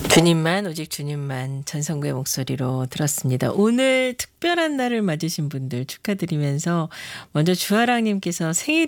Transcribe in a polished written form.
주님만 오직 주님만 전성구의 목소리로 들었습니다. 오늘 특별한 날을 맞으신 분들 축하드리면서 먼저 주아랑님께서 생일이